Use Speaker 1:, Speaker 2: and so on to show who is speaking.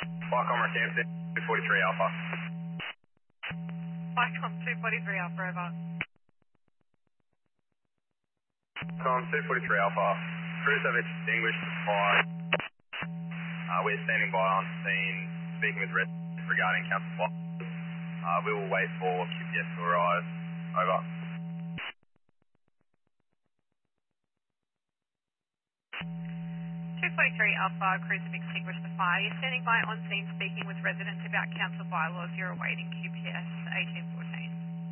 Speaker 1: Fire Comrade Campton, 243 Alpha.
Speaker 2: Icon 243 Alpha, over.
Speaker 1: Com 243 Alpha. Crews have extinguished the fire. We're standing by on scene, speaking with residents regarding council fire. We will wait for QPS to arrive. Over.
Speaker 2: 243 Alpha, crews have extinguished the fire. You're standing by on scene speaking with residents about council bylaws. You're awaiting QPS 1840.